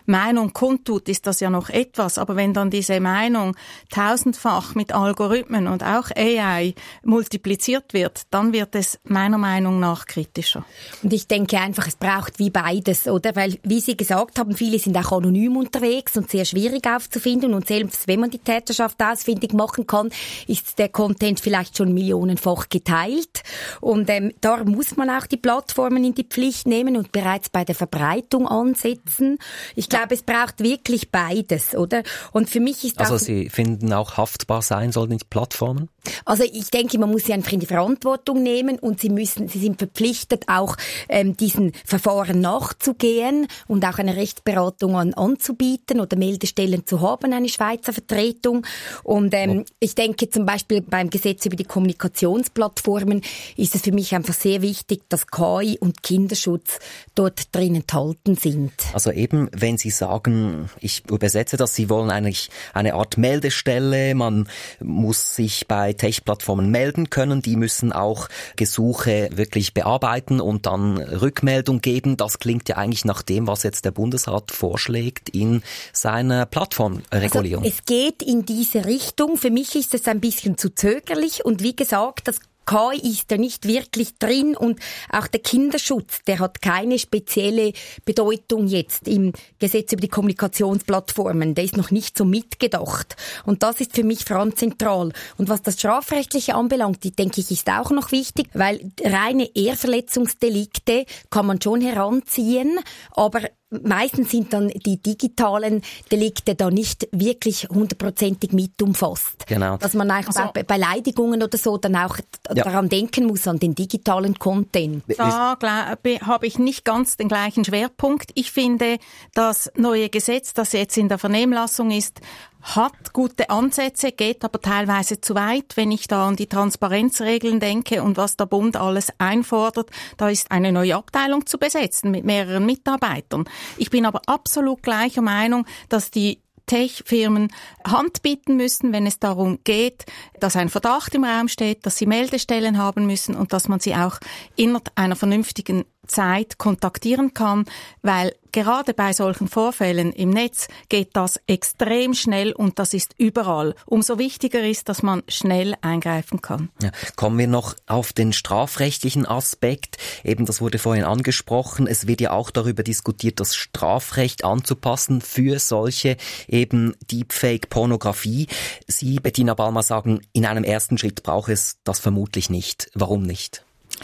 Meinung kundtut, ist das ja noch etwas. Aber wenn dann diese Meinung tausendfach mit Algorithmen und auch AI multipliziert wird, dann wird es meiner Meinung nach kritischer. Und ich denke einfach, es braucht wie beides, oder? Weil, wie Sie gesagt haben, viele sind auch anonym unterwegs und sehr schwierig aufzufinden. Und selbst wenn man die Täterschaft ausfindig machen kann, ist der Content vielleicht schon millionenfach geteilt. Und da muss man auch die Plattformen in die Pflicht nehmen und bereits bei der Verbreitung ansetzen. Ich glaube, es braucht wirklich beides, oder? Und für mich ist also Sie finden auch haftbar sein sollen die Plattformen? Also ich denke, man muss sie einfach in die Verantwortung nehmen und sie sind verpflichtet, auch diesen Verfahren nachzugehen und auch eine Rechtsberatung anzubieten oder Meldestellen zu haben, eine Schweizer Vertretung. Und ich denke zum Beispiel beim Gesetz über die Kommunikationsplattformen ist es für mich einfach sehr wichtig, dass KI und Kinderschutz dort drin enthalten sind. Also eben, wenn Sie sagen, ich übersetze das, Sie wollen eigentlich eine Art Meldestelle, man muss sich bei Tech-Plattformen melden können, die müssen auch Gesuche wirklich bearbeiten und dann Rückmeldung geben. Das klingt ja eigentlich nach dem, was jetzt der Bundesrat vorschlägt in seiner Plattformregulierung. Also es geht in diese Richtung. Für mich ist es ein bisschen zu zögerlich und wie gesagt, das KI ist da nicht wirklich drin und auch der Kinderschutz, der hat keine spezielle Bedeutung jetzt im Gesetz über die Kommunikationsplattformen. Der ist noch nicht so mitgedacht. Und das ist für mich vor allem zentral. Und was das Strafrechtliche anbelangt, denke ich, ist auch noch wichtig, weil reine Ehrverletzungsdelikte kann man schon heranziehen, aber meistens sind dann die digitalen Delikte da nicht wirklich 100%ig mit umfasst. Genau. Dass man auch bei Beleidigungen oder so dann auch daran denken muss, an den digitalen Content. Da habe ich nicht ganz den gleichen Schwerpunkt. Ich finde, das neue Gesetz, das jetzt in der Vernehmlassung ist, hat gute Ansätze, geht aber teilweise zu weit. Wenn ich da an die Transparenzregeln denke und was der Bund alles einfordert, da ist eine neue Abteilung zu besetzen mit mehreren Mitarbeitern. Ich bin aber absolut gleicher Meinung, dass die Tech-Firmen Hand bieten müssen, wenn es darum geht, dass ein Verdacht im Raum steht, dass sie Meldestellen haben müssen und dass man sie auch innerhalb einer vernünftigen Zeit kontaktieren kann, weil gerade bei solchen Vorfällen im Netz geht das extrem schnell und das ist überall. Umso wichtiger ist, dass man schnell eingreifen kann. Ja, kommen wir noch auf den strafrechtlichen Aspekt. Eben, das wurde vorhin angesprochen. Es wird ja auch darüber diskutiert, das Strafrecht anzupassen für solche eben Deepfake-Pornografie. Sie, Bettina Ballmer, sagen, in einem ersten Schritt braucht es das vermutlich nicht. Warum nicht?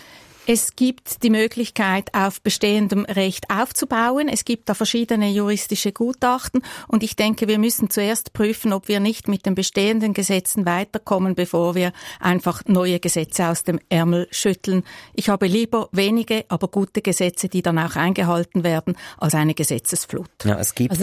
Es gibt die Möglichkeit, auf bestehendem Recht aufzubauen. Es gibt da verschiedene juristische Gutachten und ich denke, wir müssen zuerst prüfen, ob wir nicht mit den bestehenden Gesetzen weiterkommen, bevor wir einfach neue Gesetze aus dem Ärmel schütteln. Ich habe lieber wenige, aber gute Gesetze, die dann auch eingehalten werden, als eine Gesetzesflut. Ja, es gibt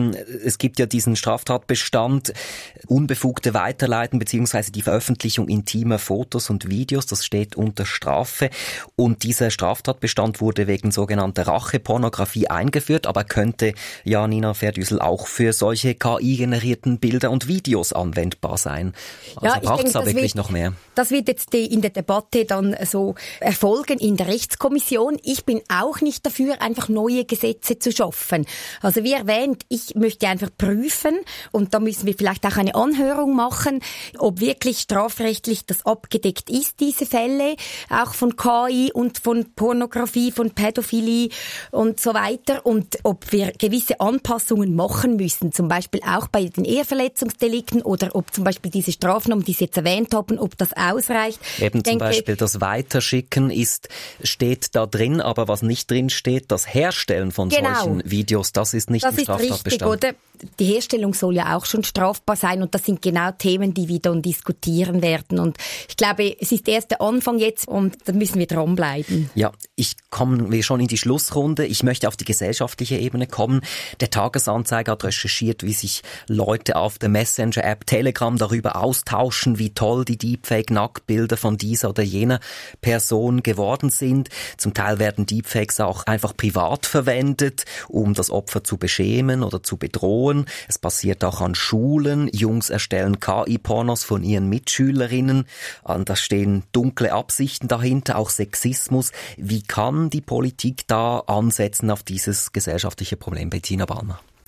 ja diesen Straftatbestand, unbefugte Weiterleiten bzw. die Veröffentlichung intimer Fotos und Videos, das steht unter Strafe. Und dieser Straftatbestand wurde wegen sogenannter Rachepornografie eingeführt, aber könnte ja, Nina Verdüssel, auch für solche KI-generierten Bilder und Videos anwendbar sein. Also braucht es da wirklich noch mehr? Das wird jetzt in der Debatte dann so erfolgen in der Rechtskommission. Ich bin auch nicht dafür, einfach neue Gesetze zu schaffen. Also wie erwähnt, ich möchte einfach prüfen und da müssen wir vielleicht auch eine Anhörung machen, ob wirklich strafrechtlich das abgedeckt ist, diese Fälle, auch von KI und von Pornografie, von Pädophilie und so weiter und ob wir gewisse Anpassungen machen müssen, zum Beispiel auch bei den Eheverletzungsdelikten oder ob zum Beispiel diese Strafnormen, die Sie jetzt erwähnt haben, ob das ausreicht. Eben zum Beispiel das Weiterschicken steht da drin, aber was nicht drin steht, das Herstellen von solchen Videos, das ist nicht im Straftatbestand. Das ist richtig, oder? Die Herstellung soll ja auch schon strafbar sein und das sind genau Themen, die wir dann diskutieren werden und ich glaube, es ist erst der Anfang jetzt und da müssen wir dranbleiben. Ja, kommen wir schon in die Schlussrunde. Ich möchte auf die gesellschaftliche Ebene kommen. Der Tagesanzeiger hat recherchiert, wie sich Leute auf der Messenger-App Telegram darüber austauschen, wie toll die Deepfake-Nacktbilder von dieser oder jener Person geworden sind. Zum Teil werden Deepfakes auch einfach privat verwendet, um das Opfer zu beschämen oder zu bedrohen. Es passiert auch an Schulen. Jungs erstellen KI-Pornos von ihren Mitschülerinnen. Da stehen dunkle Absichten dahinter, auch Sexismus. Wie kann die Politik da ansetzen auf dieses gesellschaftliche Problem, Bettina Ballmer?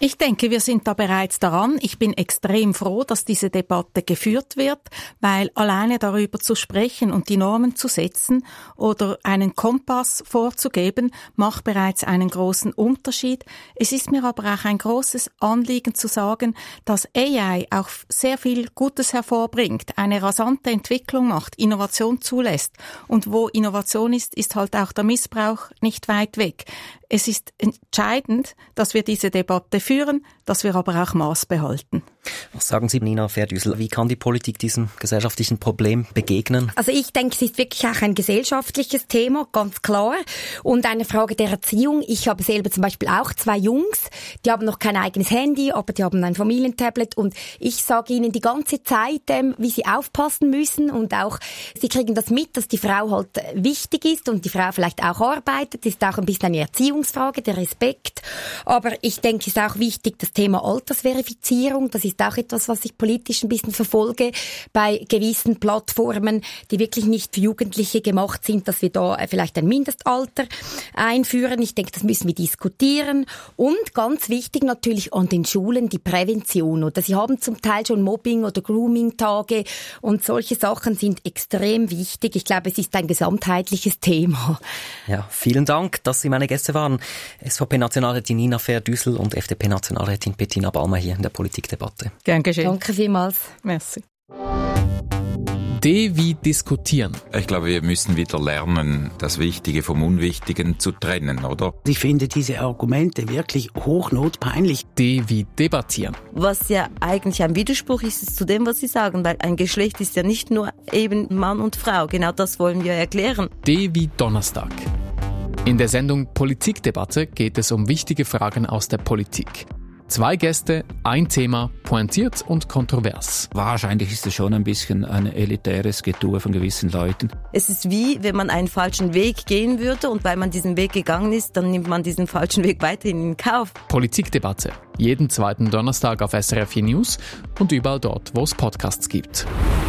Ich denke, wir sind da bereits daran. Ich bin extrem froh, dass diese Debatte geführt wird, weil alleine darüber zu sprechen und die Normen zu setzen oder einen Kompass vorzugeben, macht bereits einen großen Unterschied. Es ist mir aber auch ein großes Anliegen zu sagen, dass AI auch sehr viel Gutes hervorbringt, eine rasante Entwicklung macht, Innovation zulässt. Und wo Innovation ist, ist halt auch der Missbrauch nicht weit weg. Es ist entscheidend, dass wir diese Debatte führen, dass wir aber auch Maß behalten. Was sagen Sie, Nina Verdüssel? Wie kann die Politik diesem gesellschaftlichen Problem begegnen? Also ich denke, es ist wirklich auch ein gesellschaftliches Thema, ganz klar. Und eine Frage der Erziehung. Ich habe selber zum Beispiel auch 2 Jungs, die haben noch kein eigenes Handy, aber die haben ein Familientablet. Und ich sage ihnen die ganze Zeit, wie sie aufpassen müssen. Und auch, sie kriegen das mit, dass die Frau halt wichtig ist und die Frau vielleicht auch arbeitet. Das ist auch ein bisschen eine Erziehungsfrage, der Respekt. Aber ich denke, es ist auch wichtig, das Thema Altersverifizierung. Das ist auch etwas, was ich politisch ein bisschen verfolge bei gewissen Plattformen, die wirklich nicht für Jugendliche gemacht sind, dass wir da vielleicht ein Mindestalter einführen. Ich denke, das müssen wir diskutieren. Und ganz wichtig natürlich an den Schulen die Prävention. Oder sie haben zum Teil schon Mobbing- oder Grooming-Tage und solche Sachen sind extrem wichtig. Ich glaube, es ist ein gesamtheitliches Thema. Ja, vielen Dank, dass Sie meine Gäste waren. SVP-Nationalrätin Nina Verdüssel und FDP-Nationalrätin Bettina Ballmer hier in der Politikdebatte. Gern geschehen. Danke vielmals. Merci. D wie diskutieren. Ich glaube, wir müssen wieder lernen, das Wichtige vom Unwichtigen zu trennen, oder? Ich finde diese Argumente wirklich hochnotpeinlich. D wie debattieren. Was ja eigentlich ein Widerspruch ist zu dem, was Sie sagen, weil ein Geschlecht ist ja nicht nur eben Mann und Frau. Genau das wollen wir erklären. D wie Donnerstag. In der Sendung Politikdebatte geht es um wichtige Fragen aus der Politik. 2 Gäste, ein Thema, pointiert und kontrovers. Wahrscheinlich ist es schon ein bisschen ein elitäres Getue von gewissen Leuten. Es ist wie, wenn man einen falschen Weg gehen würde und weil man diesen Weg gegangen ist, dann nimmt man diesen falschen Weg weiterhin in Kauf. Politikdebatte. Jeden 2. Donnerstag auf SRF 4 News und überall dort, wo es Podcasts gibt.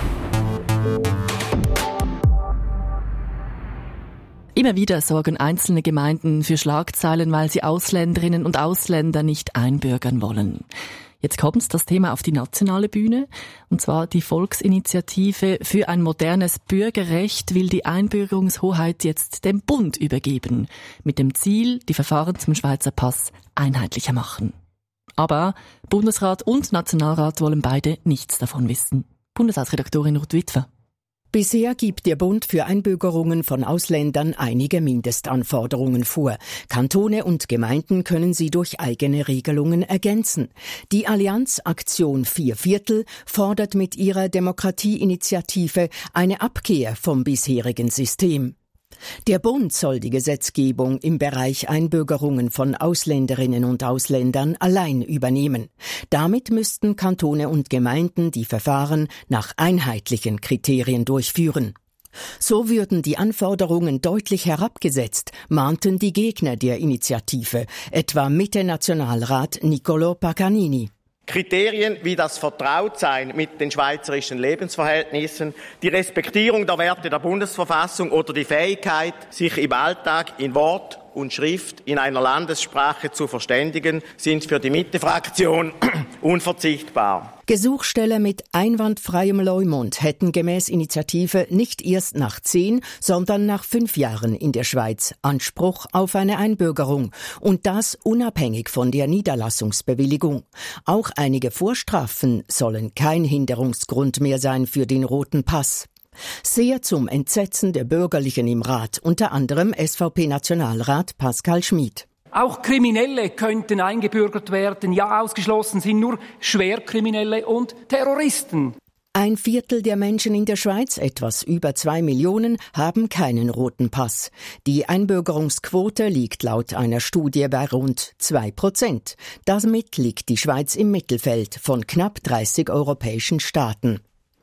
Immer wieder sorgen einzelne Gemeinden für Schlagzeilen, weil sie Ausländerinnen und Ausländer nicht einbürgern wollen. Jetzt kommt das Thema auf die nationale Bühne, und zwar die Volksinitiative für ein modernes Bürgerrecht will die Einbürgerungshoheit jetzt dem Bund übergeben, mit dem Ziel, die Verfahren zum Schweizer Pass einheitlicher machen. Aber Bundesrat und Nationalrat wollen beide nichts davon wissen. Bundesratsredaktorin Ruth Witwer. Bisher gibt der Bund für Einbürgerungen von Ausländern einige Mindestanforderungen vor. Kantone und Gemeinden können sie durch eigene Regelungen ergänzen. Die Allianz Aktion 4/4 fordert mit ihrer Demokratieinitiative eine Abkehr vom bisherigen System. Der Bund soll die Gesetzgebung im Bereich Einbürgerungen von Ausländerinnen und Ausländern allein übernehmen. Damit müssten Kantone und Gemeinden die Verfahren nach einheitlichen Kriterien durchführen. So würden die Anforderungen deutlich herabgesetzt, mahnten die Gegner der Initiative, etwa Mitte-Nationalrat Niccolò Paganini. Kriterien wie das Vertrautsein mit den schweizerischen Lebensverhältnissen, die Respektierung der Werte der Bundesverfassung oder die Fähigkeit, sich im Alltag in Wort und Schrift in einer Landessprache zu verständigen, sind für die Mitte-Fraktion unverzichtbar. Gesuchsteller mit einwandfreiem Leumund hätten gemäß Initiative nicht erst nach 10, sondern nach 5 Jahren in der Schweiz Anspruch auf eine Einbürgerung. Und das unabhängig von der Niederlassungsbewilligung. Auch einige Vorstrafen sollen kein Hinderungsgrund mehr sein für den roten Pass. Sehr zum Entsetzen der Bürgerlichen im Rat, unter anderem SVP-Nationalrat Pascal Schmid. Auch Kriminelle könnten eingebürgert werden. Ja, ausgeschlossen sind nur Schwerkriminelle und Terroristen. 1/4 der Menschen in der Schweiz, etwas über 2 Millionen, haben keinen roten Pass. Die Einbürgerungsquote liegt laut einer Studie bei rund 2%. Damit liegt die Schweiz im Mittelfeld von knapp 30 europäischen Staaten.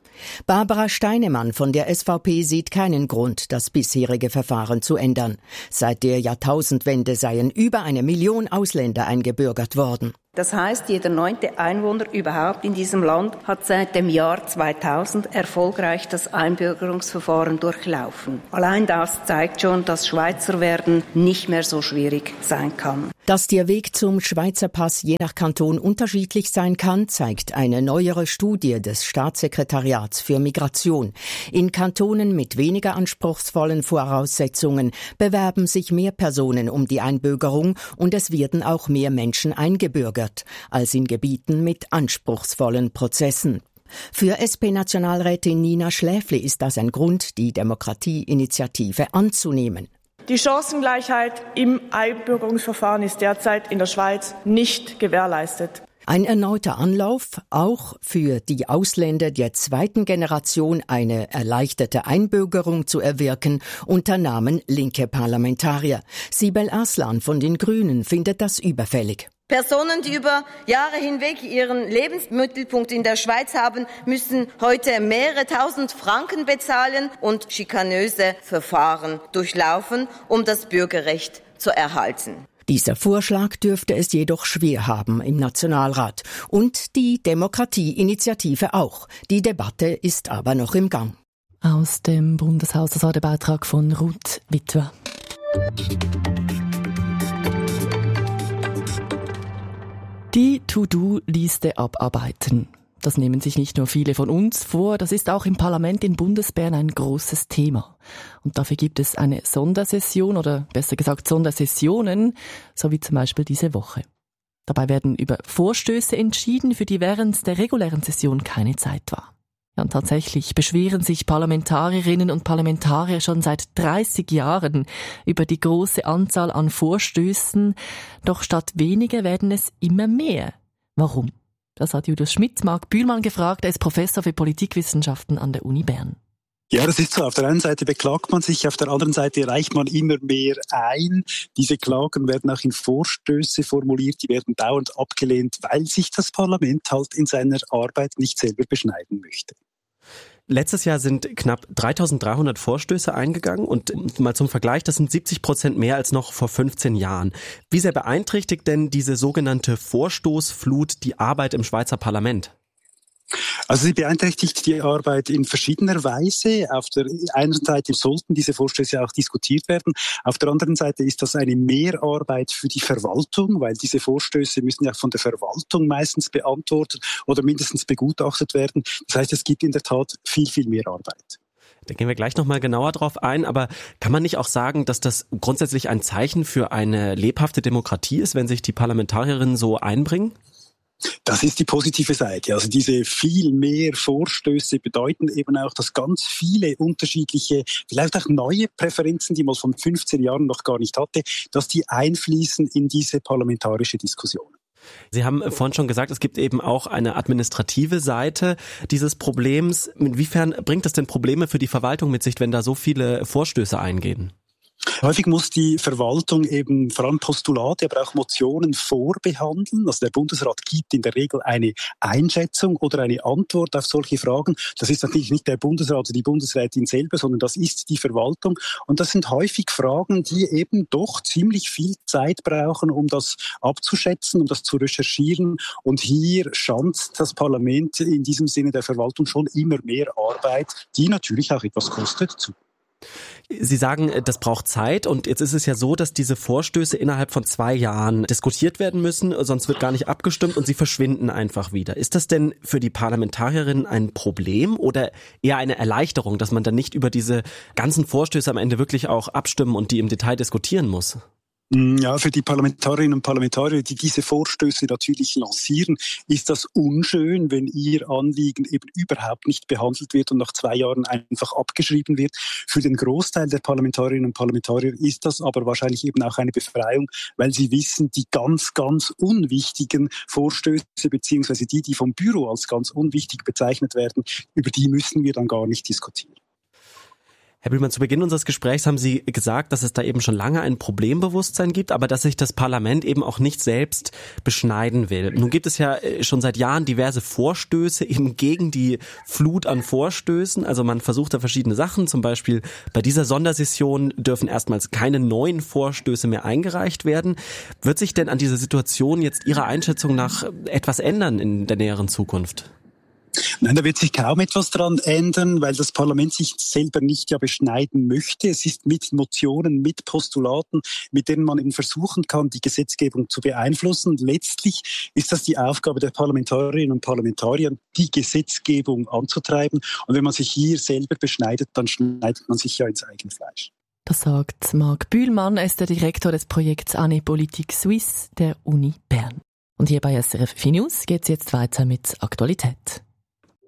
Barbara Steinemann von der SVP sieht keinen Grund, das bisherige Verfahren zu ändern. Seit der Jahrtausendwende seien über 1 Million Ausländer eingebürgert worden. Das heißt, jeder 9. Einwohner überhaupt in diesem Land hat seit dem Jahr 2000 erfolgreich das Einbürgerungsverfahren durchlaufen. Allein das zeigt schon, dass Schweizer werden nicht mehr so schwierig sein kann. Dass der Weg zum Schweizer Pass je nach Kanton unterschiedlich sein kann, zeigt eine neuere Studie des Staatssekretariats für Migration. In Kantonen mit weniger anspruchsvollen Voraussetzungen bewerben sich mehr Personen um die Einbürgerung und es werden auch mehr Menschen eingebürgert als in Gebieten mit anspruchsvollen Prozessen. Für SP-Nationalrätin Nina Schläfli ist das ein Grund, die Demokratieinitiative anzunehmen. Die Chancengleichheit im Einbürgerungsverfahren ist derzeit in der Schweiz nicht gewährleistet. Ein erneuter Anlauf, auch für die Ausländer der zweiten Generation eine erleichterte Einbürgerung zu erwirken, unternahmen linke Parlamentarier. Sibel Arslan von den Grünen findet das überfällig. Personen, die über Jahre hinweg ihren Lebensmittelpunkt in der Schweiz haben, müssen heute mehrere tausend Franken bezahlen und schikanöse Verfahren durchlaufen, um das Bürgerrecht zu erhalten. Dieser Vorschlag dürfte es jedoch schwer haben im Nationalrat. Und die Demokratieinitiative auch. Die Debatte ist aber noch im Gang. Aus dem Bundeshaus, das war der Beitrag von Ruth Witwer. Die To-Do-Liste abarbeiten. Das nehmen sich nicht nur viele von uns vor, das ist auch im Parlament in Bundesbern ein großes Thema. Und dafür gibt es eine Sondersession oder besser gesagt Sondersessionen, so wie zum Beispiel diese Woche. Dabei werden über Vorstöße entschieden, für die während der regulären Session keine Zeit war. Ja, und tatsächlich beschweren sich Parlamentarierinnen und Parlamentarier schon seit 30 Jahren über die große Anzahl an Vorstößen. Doch statt weniger werden es immer mehr. Warum? Das hat Julius Schmidt, Marc Bühlmann gefragt. Er ist Professor für Politikwissenschaften an der Uni Bern. Ja, das ist so. Auf der einen Seite beklagt man sich, auf der anderen Seite reicht man immer mehr ein. Diese Klagen werden auch in Vorstöße formuliert, die werden dauernd abgelehnt, weil sich das Parlament halt in seiner Arbeit nicht selber beschneiden möchte. Letztes Jahr sind knapp 3.300 Vorstöße eingegangen und mal zum Vergleich, das sind 70% mehr als noch vor 15 Jahren. Wie sehr beeinträchtigt denn diese sogenannte Vorstoßflut die Arbeit im Schweizer Parlament? Also sie beeinträchtigt die Arbeit in verschiedener Weise. Auf der einen Seite sollten diese Vorstöße auch diskutiert werden. Auf der anderen Seite ist das eine Mehrarbeit für die Verwaltung, weil diese Vorstöße müssen ja von der Verwaltung meistens beantwortet oder mindestens begutachtet werden. Das heißt, es gibt in der Tat viel, viel mehr Arbeit. Da gehen wir gleich nochmal genauer drauf ein, aber kann man nicht auch sagen, dass das grundsätzlich ein Zeichen für eine lebhafte Demokratie ist, wenn sich die Parlamentarierinnen so einbringen? Das ist die positive Seite. Also diese viel mehr Vorstöße bedeuten eben auch, dass ganz viele unterschiedliche, vielleicht auch neue Präferenzen, die man von 15 Jahren noch gar nicht hatte, dass die einfließen in diese parlamentarische Diskussion. Sie haben vorhin schon gesagt, es gibt eben auch eine administrative Seite dieses Problems. Inwiefern bringt das denn Probleme für die Verwaltung mit sich, wenn da so viele Vorstöße eingehen? Häufig muss die Verwaltung eben vor allem Postulate, aber auch Motionen vorbehandeln. Also der Bundesrat gibt in der Regel eine Einschätzung oder eine Antwort auf solche Fragen. Das ist natürlich nicht der Bundesrat oder die Bundesrätin selber, sondern das ist die Verwaltung. Und das sind häufig Fragen, die eben doch ziemlich viel Zeit brauchen, um das abzuschätzen, um das zu recherchieren. Und hier schanzt das Parlament in diesem Sinne der Verwaltung schon immer mehr Arbeit, die natürlich auch etwas kostet, zu. Sie sagen, das braucht Zeit und jetzt ist es ja so, dass diese Vorstöße innerhalb von 2 Jahren diskutiert werden müssen, sonst wird gar nicht abgestimmt und sie verschwinden einfach wieder. Ist das denn für die Parlamentarierinnen ein Problem oder eher eine Erleichterung, dass man dann nicht über diese ganzen Vorstöße am Ende wirklich auch abstimmen und die im Detail diskutieren muss? Ja, für die Parlamentarierinnen und Parlamentarier, die diese Vorstöße natürlich lancieren, ist das unschön, wenn ihr Anliegen eben überhaupt nicht behandelt wird und nach 2 Jahren einfach abgeschrieben wird. Für den Großteil der Parlamentarierinnen und Parlamentarier ist das aber wahrscheinlich eben auch eine Befreiung, weil sie wissen, die ganz, ganz unwichtigen Vorstöße beziehungsweise die vom Büro als ganz unwichtig bezeichnet werden, über die müssen wir dann gar nicht diskutieren. Herr Bühlmann, zu Beginn unseres Gesprächs haben Sie gesagt, dass es da eben schon lange ein Problembewusstsein gibt, aber dass sich das Parlament eben auch nicht selbst beschneiden will. Nun gibt es ja schon seit Jahren diverse Vorstöße eben gegen die Flut an Vorstößen. Also man versucht da verschiedene Sachen. Zum Beispiel bei dieser Sondersession dürfen erstmals keine neuen Vorstöße mehr eingereicht werden. Wird sich denn an dieser Situation jetzt Ihrer Einschätzung nach etwas ändern in der näheren Zukunft? Nein, da wird sich kaum etwas dran ändern, weil das Parlament sich selber nicht beschneiden möchte. Es ist mit Motionen, mit Postulaten, mit denen man eben versuchen kann, die Gesetzgebung zu beeinflussen. Und letztlich ist das die Aufgabe der Parlamentarierinnen und Parlamentarier, die Gesetzgebung anzutreiben. Und wenn man sich hier selber beschneidet, dann schneidet man sich ja ins eigene Fleisch. Das sagt Marc Bühlmann, er ist der Direktor des Projekts Année Politique Suisse der Uni Bern. Und hier bei SRF News geht es jetzt weiter mit Aktualität.